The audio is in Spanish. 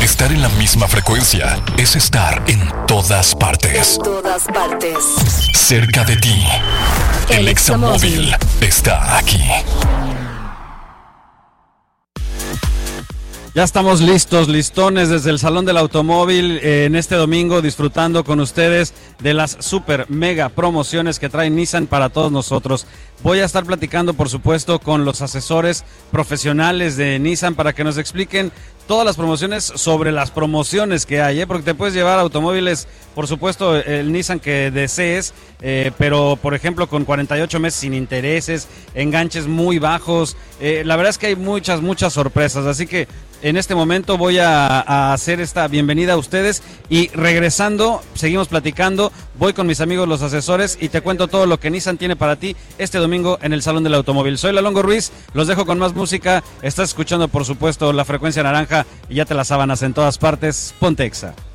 Estar en la misma frecuencia es estar en todas partes. En todas partes. Cerca de ti. El Examóvil está aquí. Ya estamos listones desde el Salón del Automóvil en este domingo, disfrutando con ustedes de las super mega promociones que trae Nissan para todos nosotros. Voy a estar platicando, por supuesto, con los asesores profesionales de Nissan para que nos expliquen todas las promociones sobre las promociones que hay, porque te puedes llevar automóviles, por supuesto, el Nissan que desees, pero por ejemplo con 48 meses sin intereses, enganches muy bajos. La verdad es que hay muchas sorpresas, así que en este momento voy a hacer esta bienvenida a ustedes y regresando, seguimos platicando, voy con mis amigos los asesores y te cuento todo lo que Nissan tiene para ti este domingo en el Salón del Automóvil. Soy Lalongo Ruiz, los dejo con más música, estás escuchando por supuesto la frecuencia naranja y ya te las sábanas en todas partes, ponte Exa.